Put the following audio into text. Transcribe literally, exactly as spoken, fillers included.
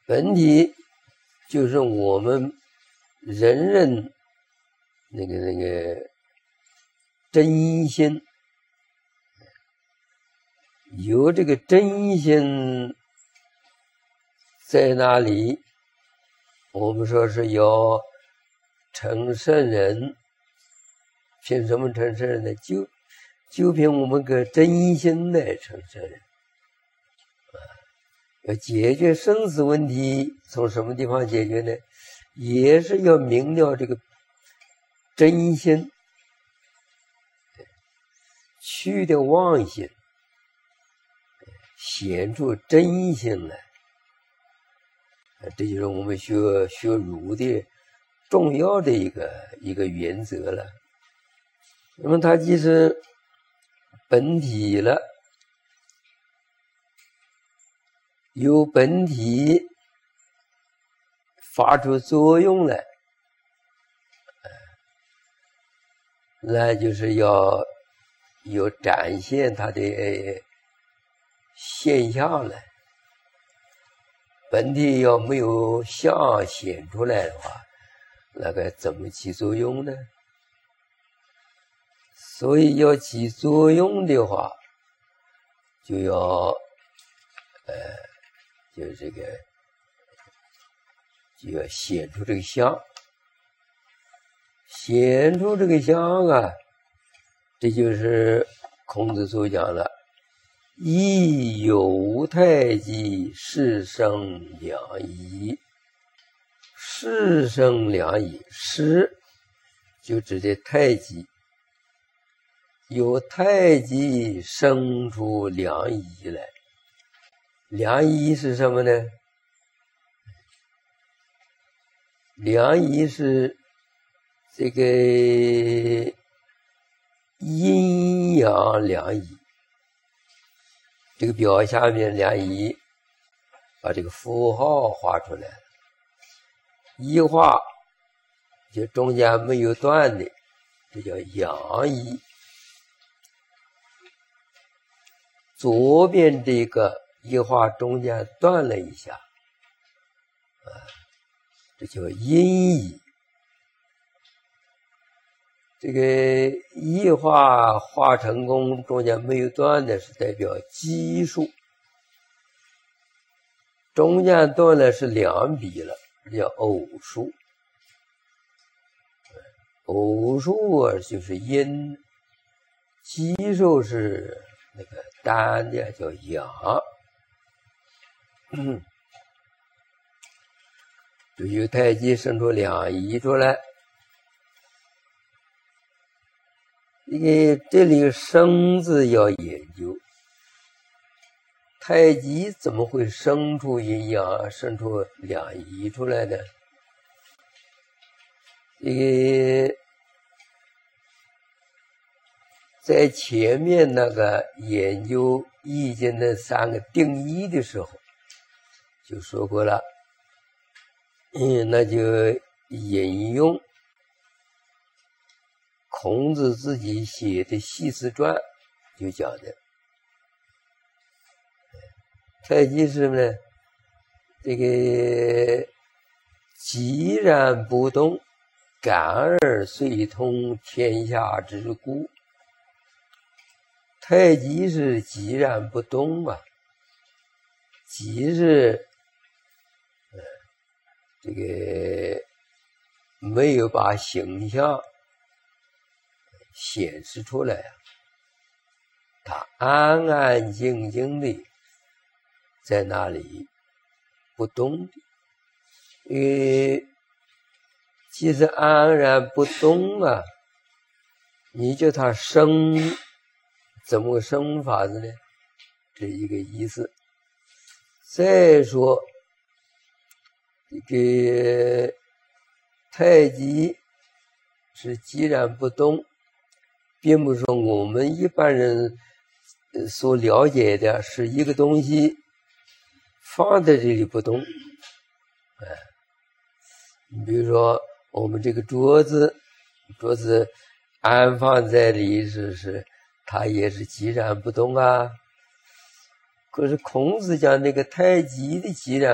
本体就是我们人人那个那个真心，有这个真心在哪里？我们说是要成圣人，凭什么成圣人呢？就就凭我们个真心来成圣人。要解决生死问题，从什么地方解决呢？也是要明了这个真心，去掉妄心，显出真心来。这就是我们学学儒的重要的一个一个原则了。那么它既是本体了，由本体发出作用来，那就是要有展现它的现象来。本体要没有相显出来的话，那该怎么起作用呢？所以要起作用的话，就要呃，就这个就要显出这个相，显出这个相啊，这就是孔子所讲了。亦有太极，是生两仪。是生两仪，是就指的太极，有太极生出两仪来。两仪是什么呢？两仪是这个阴阳两仪。这个表下面两仪，把这个符号画出来了。一画就中间没有断的，这叫阳仪。左边这个一画中间断了一下，啊，这叫阴仪。这个一画画成功，中间没有断的是代表奇数，中间断了是两笔了，叫偶数。偶数啊就是阴，奇数是那个单的，叫阳。嗯，就由太极生出两仪出来。这个这里生字要研究，太极怎么会生出阴阳，生出两仪出来呢？这个在前面那个研究易经的三个定义的时候就说过了，嗯，那就引用孔子自己写的《系辞传》就讲的，太极是什么呢？这个寂然不动，感而遂通天下之故。太极是寂然不动啊，极是呃这个没有把形象显示出来啊，他安安静静的在那里不动的。呃，其实安然不动啊，你叫他生，怎么个生法子呢？这一个意思。再说这个太极是寂然不动，并不是说我们一般人所了解的是一个东西放在这里不动。哎，你比如说我们这个桌子，桌子安放在这里是是，它也是寂然不动啊。可是孔子讲那个太极的寂然